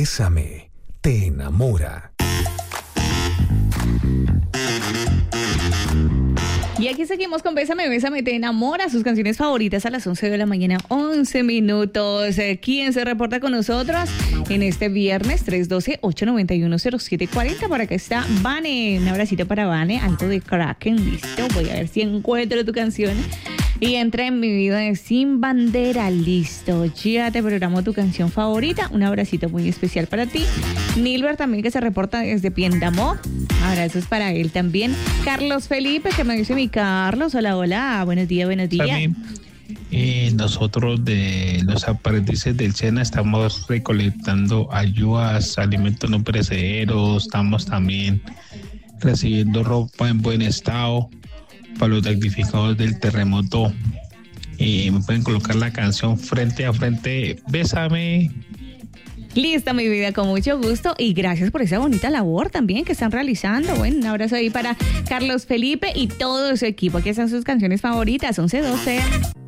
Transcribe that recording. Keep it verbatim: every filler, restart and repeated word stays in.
Bésame, te enamora. Y aquí seguimos con Bésame, Bésame, te enamora, sus canciones favoritas a las once de la mañana, once minutos. ¿Quién se reporta con nosotros en este viernes? tres uno dos, ocho nueve uno, cero siete cuatro cero. Por acá está Vane. Un abracito para Vane, algo de Kraken, listo. Voy a ver si encuentro tu canción. Y entra en mi vida de Sin Bandera, listo. Ya te programo tu canción favorita. Un abracito muy especial para ti. Nilber también, que se reporta desde Piendamó. Abrazos para él también. Carlos Felipe, que me dice mi Carlos. Hola, hola. Buenos días, buenos días. También, eh, nosotros de los aprendices del SENA estamos recolectando ayudas, alimentos no perecederos. Estamos también recibiendo ropa en buen estado para los damnificados del terremoto. Y me pueden colocar la canción Frente a Frente, Bésame. Listo, mi vida, con mucho gusto. Y gracias por esa bonita labor también que están realizando. Bueno, un abrazo ahí para Carlos Felipe y todo su equipo. Aquí están sus canciones favoritas, once doce.